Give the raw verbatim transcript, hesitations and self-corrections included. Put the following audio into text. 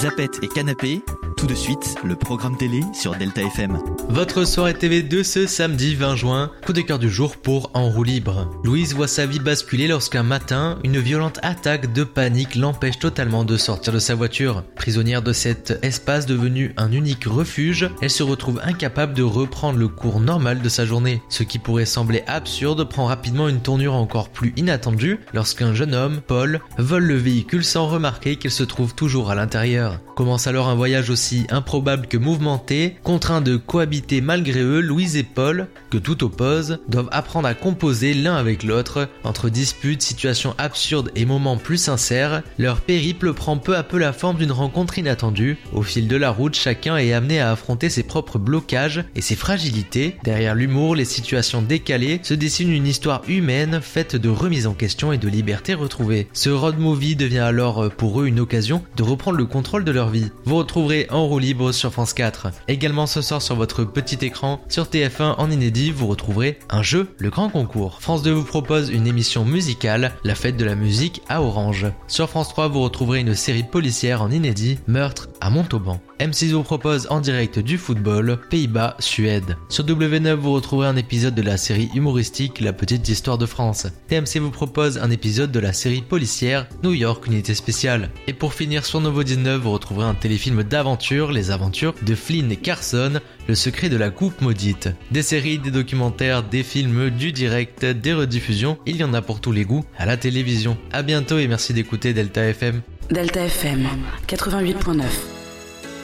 Zapettes et Canapé, tout de suite, le programme télé sur Delta F M. Votre soirée T V de ce samedi vingt juin, coup de cœur du jour pour En roue libre. Louise voit sa vie basculer lorsqu'un matin, une violente attaque de panique l'empêche totalement de sortir de sa voiture. Prisonnière de cet espace devenu un unique refuge, elle se retrouve incapable de reprendre le cours normal de sa journée. Ce qui pourrait sembler absurde prend rapidement une tournure encore plus inattendue lorsqu'un jeune homme, Paul, vole le véhicule sans remarquer qu'il se trouve toujours à l'intérieur. Commence alors un voyage aussi improbable que mouvementé. Contraints de cohabiter malgré eux, Louise et Paul, que tout oppose, doivent apprendre à composer l'un avec l'autre. Entre disputes, situations absurdes et moments plus sincères, leur périple prend peu à peu la forme d'une rencontre inattendue. Au fil de la route, chacun est amené à affronter ses propres blocages et ses fragilités. Derrière l'humour, les situations décalées, se dessine une histoire humaine faite de remise en question et de liberté retrouvée. Ce road movie devient alors pour eux une occasion de reprendre le contrôle de leur vie. Vous retrouverez En roue libre sur France quatre. Également ce soir sur votre petit écran, sur T F un en inédit, vous retrouverez un jeu, le grand concours. France deux vous propose une émission musicale, la fête de la musique à Orange. Sur France trois, vous retrouverez une série policière en inédit, Meurtre à Montauban. M six vous propose en direct du football, Pays-Bas, Suède. Sur W neuf, vous retrouverez un épisode de la série humoristique La Petite Histoire de France. T M C vous propose un épisode de la série policière New York Unité Spéciale. Et pour finir, sur Novo dix-neuf, vous retrouverez un téléfilm d'aventure, Les Aventures de Flynn et Carson, Le secret de la coupe maudite. Des séries, des documentaires, des films, du direct, des rediffusions, il y en a pour tous les goûts à la télévision. À bientôt et merci d'écouter Delta F M. Delta F M quatre-vingt-huit virgule neuf.